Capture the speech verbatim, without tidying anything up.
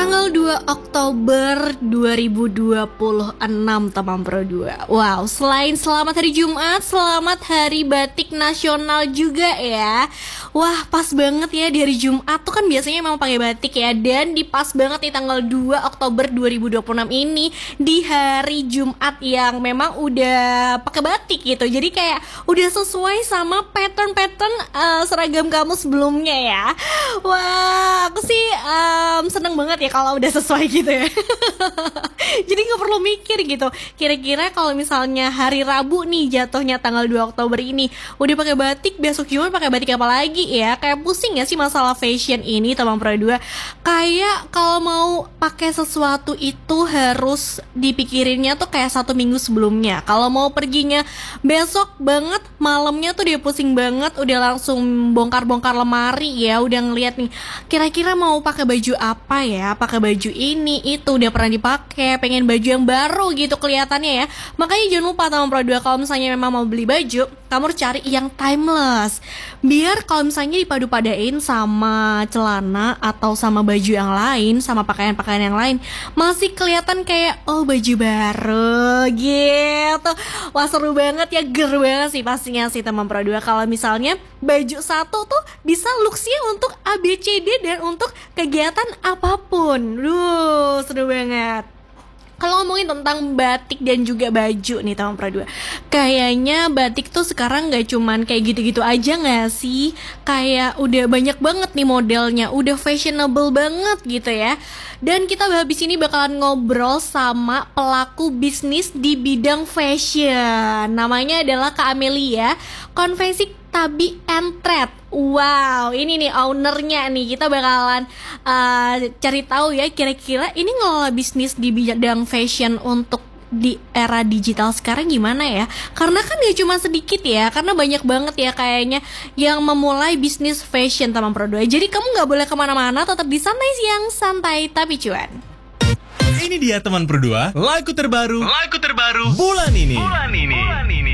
Tanggal dua Oktober dua ribu dua puluh enam teman Pro dua. Wow, selain selamat hari Jumat, selamat hari batik nasional juga ya. Wah, pas banget ya di hari Jumat tuh kan biasanya memang pakai batik ya. Dan di pas banget di tanggal dua Oktober dua ribu dua puluh enam ini, di hari Jumat yang memang udah pakai batik gitu. Jadi kayak udah sesuai sama pattern-pattern uh, seragam kamu sebelumnya ya. Wah, aku sih um, seneng banget ya kalau udah sesuai gitu ya. Jadi gak perlu mikir gitu. Kira-kira kalau misalnya hari Rabu nih jatuhnya tanggal dua Oktober ini udah pakai batik, besok Jumat pakai batik apa lagi ya? Kayak pusing ya sih masalah fashion ini teman Pro dua. Kayak kalau mau pakai sesuatu itu harus dipikirinnya tuh kayak satu minggu sebelumnya. Kalau mau perginya besok banget, malamnya tuh dia pusing banget, udah langsung bongkar-bongkar lemari ya, udah ngeliat nih kira-kira mau pakai baju apa ya, pakai baju ini itu udah pernah dipakai, pengen baju yang baru gitu kelihatannya ya. Makanya jangan lupa teman Pro dua, kalau misalnya memang mau beli baju, kamu harus cari yang timeless, biar kalau misalnya dipadu-padain sama celana atau sama baju yang lain, sama pakaian-pakaian yang lain, masih kelihatan kayak oh baju baru gitu. Wah seru banget ya, ger banget sih pastinya sih teman Pro dua kalau misalnya baju satu tuh bisa looksnya untuk A B C D dan untuk kegiatan apapun. Duh seru banget. Kalau ngomongin tentang batik dan juga baju nih teman Pro dua, kayaknya batik tuh sekarang gak cuman kayak gitu-gitu aja gak sih? Kayak udah banyak banget nih modelnya, udah fashionable banget gitu ya. Dan kita habis ini bakalan ngobrol sama pelaku bisnis di bidang fashion. Namanya adalah Kak Amelia, Konveksi Tabi and Thread. Wow, ini nih ownernya nih. Kita bakalan uh, cari tahu ya kira-kira ini ngelola bisnis di bidang fashion untuk di era digital sekarang gimana ya? Karena kan gak cuma sedikit ya, karena banyak banget ya kayaknya yang memulai bisnis fashion teman Pro dua. Jadi kamu gak boleh kemana-mana, tetap di Santai Siang Santai Tapi Cuan. Ini dia teman Pro dua, lagu terbaru, lagu terbaru bulan ini. Bulan ini. Bulan ini.